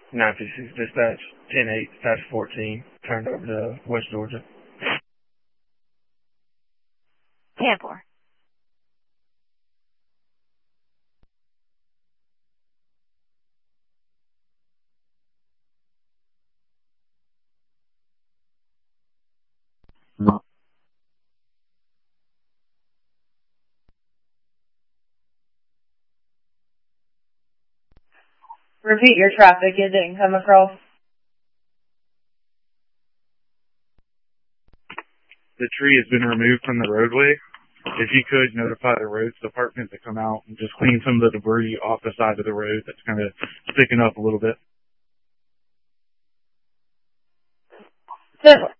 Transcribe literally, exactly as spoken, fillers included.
nine fifty-six dispatch, ten eight, dash fourteen, turned over to West Georgia. ten four. Repeat your traffic. It didn't come across. The tree has been removed from the roadway. If you could notify the roads department to come out and just clean some of the debris off the side of the road that's kind of sticking up a little bit. ten four.